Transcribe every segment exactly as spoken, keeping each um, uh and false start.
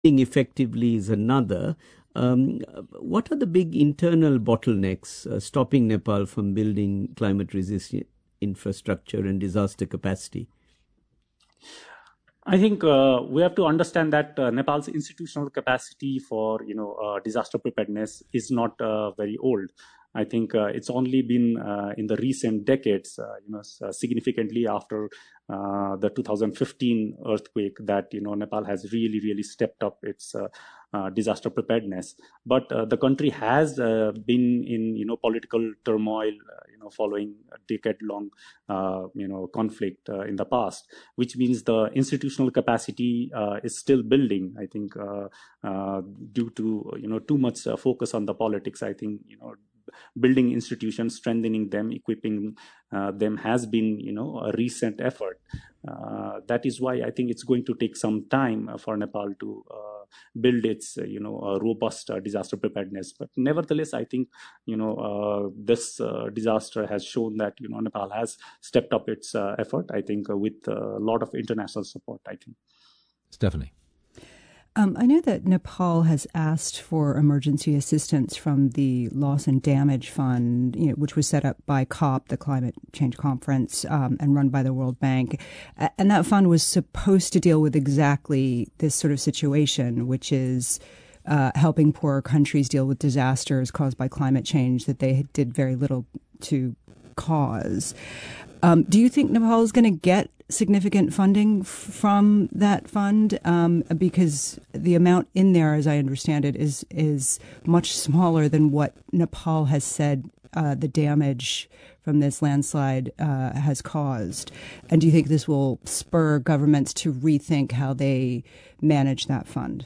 effectively is another. Um, what are the big internal bottlenecks uh, stopping Nepal from building climate-resistant infrastructure and disaster capacity? I think uh, we have to understand that uh, Nepal's institutional capacity for you know uh, disaster preparedness is not uh, very old. I think uh, it's only been uh, in the recent decades, uh, you know, significantly after uh, the two thousand fifteen earthquake, that you know Nepal has really, really stepped up its uh, uh, disaster preparedness. But uh, the country has uh, been in you know political turmoil, uh, you know, following a decade-long uh, you know conflict uh, in the past, which means the institutional capacity uh, is still building. I think uh, uh, due to you know too much uh, focus on the politics, I think you know. building institutions, strengthening them, equipping uh, them has been, you know, a recent effort. Uh, that is why I think it's going to take some time for Nepal to uh, build its, uh, you know, uh, robust uh, disaster preparedness. But nevertheless, I think, you know, uh, this uh, disaster has shown that, you know, Nepal has stepped up its uh, effort, I think, uh, with a lot of international support, I think. Stephanie. Um, I know that Nepal has asked for emergency assistance from the Loss and Damage Fund, you know, which was set up by COP, the Climate Change Conference, um, and run by the World Bank. And that fund was supposed to deal with exactly this sort of situation, which is uh, helping poorer countries deal with disasters caused by climate change that they did very little to cause. Um, do you think Nepal is going to get significant funding f- from that fund? Um, because the amount in there, as I understand it, is is much smaller than what Nepal has said uh, the damage from this landslide uh, has caused. And do you think this will spur governments to rethink how they manage that fund?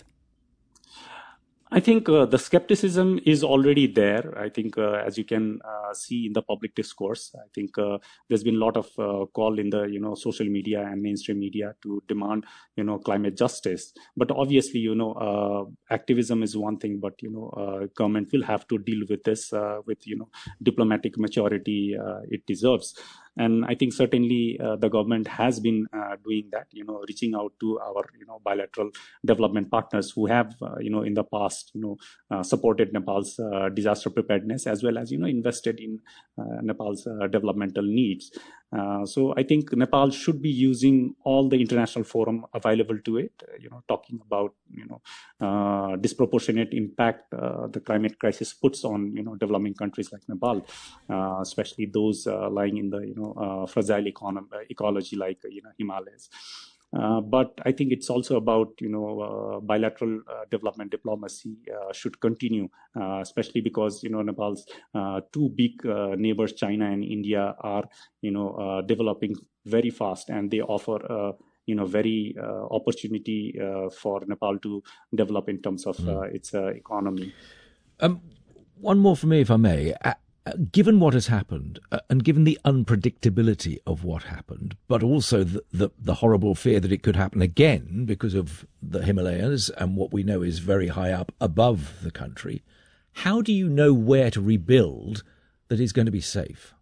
I think uh, the skepticism is already there. I think, uh, as you can uh, see in the public discourse, I think uh, there's been a lot of uh, call in the you know social media and mainstream media to demand you know climate justice. But obviously, you know, uh, activism is one thing, but you know, uh, government will have to deal with this uh, with you know diplomatic maturity uh, it deserves. And I think certainly uh, the government has been uh, doing that, you know, reaching out to our, you know, bilateral development partners who have, uh, you know, in the past, you know, uh, supported Nepal's uh, disaster preparedness, as well as, you know, invested in uh, Nepal's uh, developmental needs. Uh, so I think Nepal should be using all the international forum available to it, uh, you know, talking about, you know, uh, disproportionate impact uh, the climate crisis puts on, you know, developing countries like Nepal, uh, especially those uh, lying in the, you know, uh, fragile econo- ecology like, uh, you know, Himalayas. Uh, but I think it's also about, you know, uh, bilateral uh, development diplomacy uh, should continue, uh, especially because, you know, Nepal's uh, two big uh, neighbors, China and India, are, you know, uh, developing very fast, and they offer, uh, you know, very uh, opportunity uh, for Nepal to develop in terms of uh, its uh, economy. Um, one more for me, if I may. Uh, Given what has happened, uh, and given the unpredictability of what happened, but also the, the, the horrible fear that it could happen again because of the Himalayas and what we know is very high up above the country, how do you know where to rebuild that is going to be safe?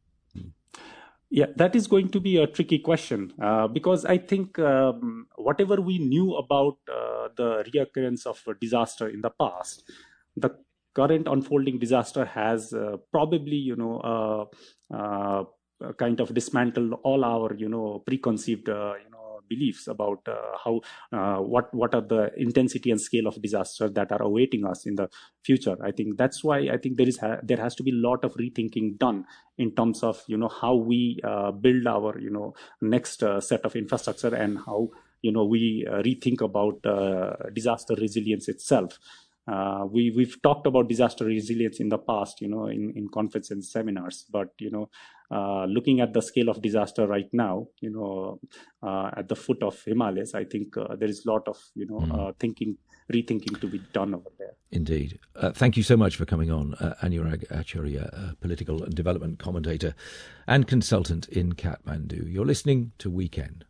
Yeah, that is going to be a tricky question uh, because I think um, whatever we knew about uh, the reoccurrence of a disaster in the past, the current unfolding disaster has uh, probably, you know, uh, uh, kind of dismantled all our, you know, preconceived, uh, you know, beliefs about uh, how, uh, what, what are the intensity and scale of disaster that are awaiting us in the future. I think that's why I think there is ha- there has to be a lot of rethinking done in terms of, you know, how we uh, build our, you know, next uh, set of infrastructure and how, you know, we uh, rethink about uh, disaster resilience itself. Uh, we, we've talked about disaster resilience in the past, you know, in, in conferences and seminars, but, you know, uh, looking at the scale of disaster right now, you know, uh, at the foot of Himalayas, I think uh, there is a lot of, you know, mm. uh, thinking, rethinking to be done over there. Indeed. Uh, thank you so much for coming on, uh, Anurag Acharya, uh, political and development commentator and consultant in Kathmandu. You're listening to Weekend.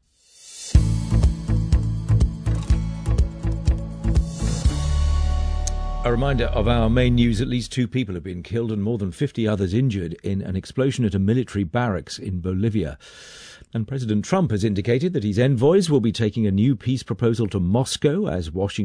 A reminder of our main news: at least two people have been killed and more than fifty others injured in an explosion at a military barracks in Bolivia. And President Trump has indicated that his envoys will be taking a new peace proposal to Moscow as Washington